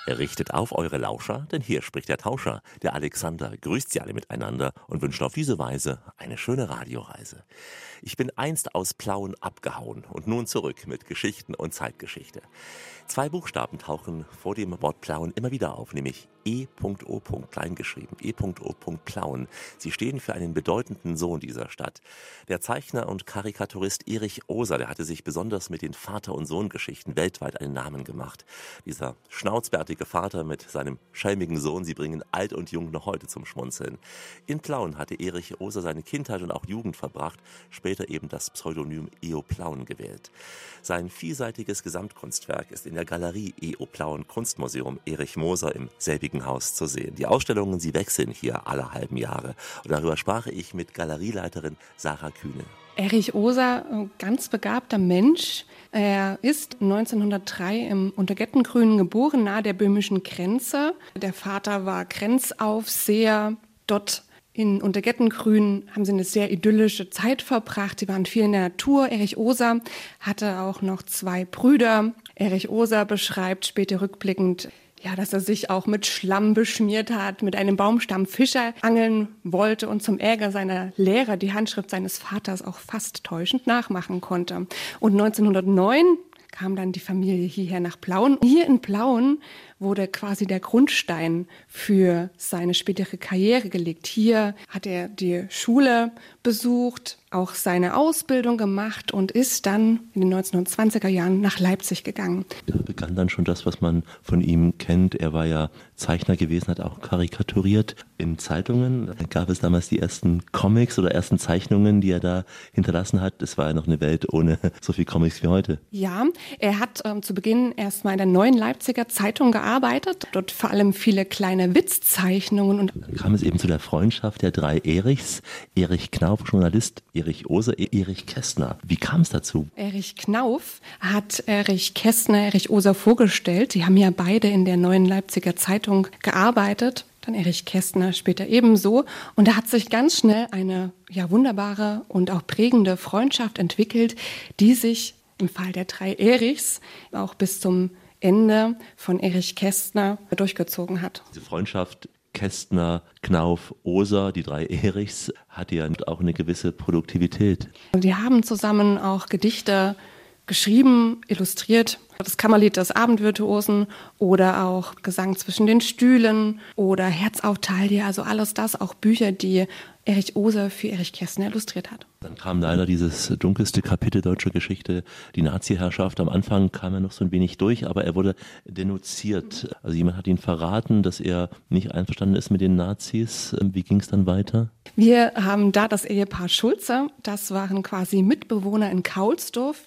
Richtet auf eure Lauscher, denn hier spricht der Tauscher. Der Alexander grüßt sie alle miteinander und wünscht auf diese Weise eine schöne Radioreise. Ich bin einst aus Plauen abgehauen und nun zurück mit Geschichten und Zeitgeschichte. Zwei Buchstaben tauchen vor dem Wort Plauen immer wieder auf, nämlich E.O. kleingeschrieben, E.O. Plauen. Sie stehen für einen bedeutenden Sohn dieser Stadt. Der Zeichner und Karikaturist Erich Oser, der hatte sich besonders mit den Vater- und Sohn-Geschichten weltweit einen Namen gemacht. Dieser schnauzbärtige Vater mit seinem schelmigen Sohn, sie bringen alt und jung noch heute zum Schmunzeln. In Plauen hatte Erich Oser seine Kindheit und auch Jugend verbracht, später eben das Pseudonym E.O. Plauen gewählt. Sein vielseitiges Gesamtkunstwerk ist in der Galerie E.O. Plauen Kunstmuseum Erich Moser im selbigen Haus zu sehen. Die Ausstellungen, sie wechseln hier alle halben Jahre. Und darüber sprach ich mit Galerieleiterin Sarah Kühne. Erich Oser, ein ganz begabter Mensch. Er ist 1903 im Untergettengrünen geboren, nahe der böhmischen Grenze. Der Vater war Grenzaufseher. Dort in Untergettengrün haben sie eine sehr idyllische Zeit verbracht. Sie waren viel in der Natur. Erich Oser hatte auch noch zwei Brüder. Erich Oser beschreibt später rückblickend, dass er sich auch mit Schlamm beschmiert hat, mit einem Baumstamm Fische angeln wollte und zum Ärger seiner Lehrer die Handschrift seines Vaters auch fast täuschend nachmachen konnte. Und 1909 kam dann die Familie hierher nach Plauen. Hier in Plauen wurde quasi der Grundstein für seine spätere Karriere gelegt. Hier hat er die Schule besucht, auch seine Ausbildung gemacht und ist dann in den 1920er Jahren nach Leipzig gegangen. Da begann dann schon das, was man von ihm kennt. Er war ja Zeichner gewesen, hat auch karikaturiert in Zeitungen. Da gab es damals die ersten Comics oder ersten Zeichnungen, die er da hinterlassen hat. Es war ja noch eine Welt ohne so viel Comics wie heute. Ja, er hat zu Beginn erstmal in der Neuen Leipziger Zeitung gearbeitet. Dort vor allem viele kleine Witzzeichnungen. Und dann kam es eben zu der Freundschaft der drei Erichs. Erich Knauf, Journalist, Erich Oser, Erich Kästner. Wie kam es dazu? Erich Knauf hat Erich Kästner, Erich Oser vorgestellt. Sie haben ja beide in der Neuen Leipziger Zeitung gearbeitet. Dann Erich Kästner später ebenso. Und da hat sich ganz schnell eine wunderbare und auch prägende Freundschaft entwickelt, die sich im Fall der drei Erichs auch bis zum Ende von Erich Kästner durchgezogen hat. Diese Freundschaft Kästner, Knauf, Oser, die drei Erichs, hat ja auch eine gewisse Produktivität. Die haben zusammen auch Gedichte geschrieben, illustriert. Das Kammerlied des Abendvirtuosen oder auch Gesang zwischen den Stühlen oder Herz auf Taille, also alles das, auch Bücher, die Erich Oser für Erich Kästner illustriert hat. Dann kam leider dieses dunkelste Kapitel deutscher Geschichte, die Nazi-Herrschaft. Am Anfang kam er noch so ein wenig durch, aber er wurde denunziert. Also jemand hat ihn verraten, dass er nicht einverstanden ist mit den Nazis. Wie ging es dann weiter? Wir haben da das Ehepaar Schulze. Das waren quasi Mitbewohner in Kaulsdorf.